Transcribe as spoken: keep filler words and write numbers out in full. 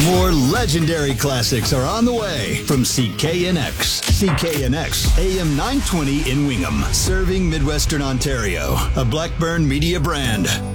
More legendary classics are on the way from C K N X. C K N X, A M nine twenty in Wingham, serving Midwestern Ontario, a Blackburn Media brand.